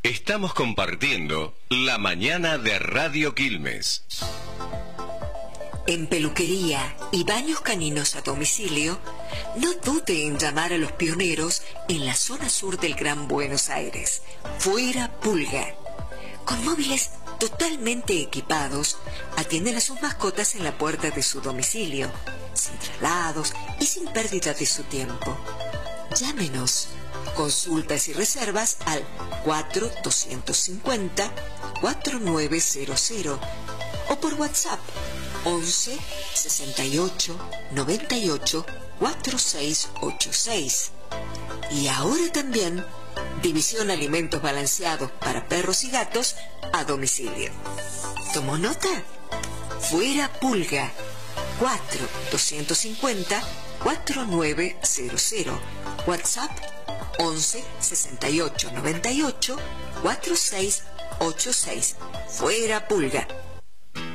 Estamos compartiendo la mañana de Radio Quilmes. En peluquería y baños caninos a domicilio, no dude en llamar a los pioneros en la zona sur del Gran Buenos Aires, Fuera Pulga. Con móviles totalmente equipados, atienden a sus mascotas en la puerta de su domicilio, sin traslados y sin pérdida de su tiempo. Llámenos. Consultas y reservas al 4250-4900 o por WhatsApp 11 68 98 4686. Y ahora también división alimentos balanceados para perros y gatos a domicilio. ¿Tomó nota? Fuera Pulga 4250-4900. WhatsApp 11 68 98 4686. Fuera Pulga.